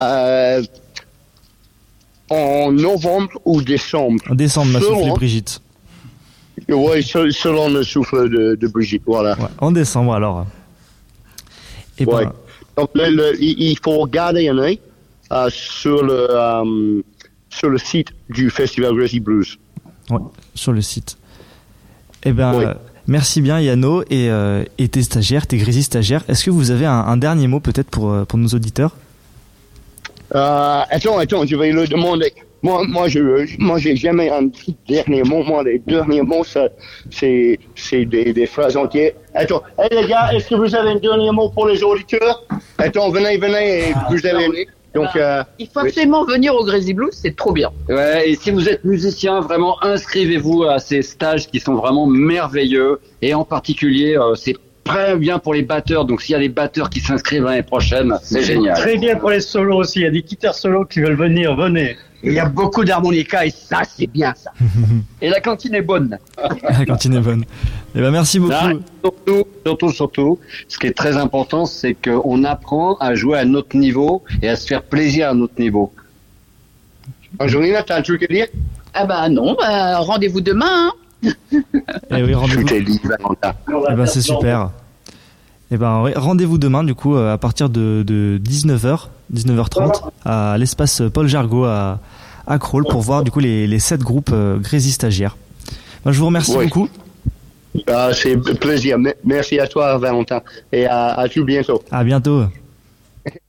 Euh, en novembre ou décembre. En décembre, m'a soufflé Brigitte. Oui, selon le souffle de Brigitte, voilà. Ouais, en décembre, alors. Et ouais. Donc, il faut garder un œil sur le site du Festival Grizzly Blues. Ouais, sur le site. Eh ben, merci bien, Yano, et tes stagiaires, tes Grizzly stagiaires. Est-ce que vous avez un dernier mot, peut-être, pour nos auditeurs? Attends, je vais le demander. Moi, j'ai jamais un dernier mot. Moi, les derniers mots, c'est des phrases entières. Attends, les gars, est-ce que vous avez un dernier mot pour les auditeurs? Attends, venez, et vous avez. Donc, il faut absolument venir au Grizzly Blues, c'est trop bien. Ouais, et si vous êtes musicien, vraiment inscrivez-vous à ces stages qui sont vraiment merveilleux. Et en particulier, c'est très bien pour les batteurs. Donc s'il y a des batteurs qui s'inscrivent l'année prochaine, c'est génial. Très bien pour les solos aussi. Il y a des guitares solos qui veulent venir, venez. Il y a beaucoup d'harmonica et ça, c'est bien ça. Et la cantine est bonne. La cantine est bonne. Eh ben merci beaucoup. Là, surtout, ce qui est très important, c'est qu'on apprend à jouer à notre niveau et à se faire plaisir à notre niveau. Angelina, t'as un truc à dire? Ah bah non, rendez-vous demain. Eh oui, rendez-vous. Eh ben c'est super. Eh ben rendez-vous demain du coup à partir de 19h30 à l'espace Paul Jargot à Crolles pour voir du coup les 7 groupes Grizzly stagiaires. Ben, je vous remercie beaucoup. C'est plaisir. Merci à toi, Valentin, et à tout bientôt. À bientôt.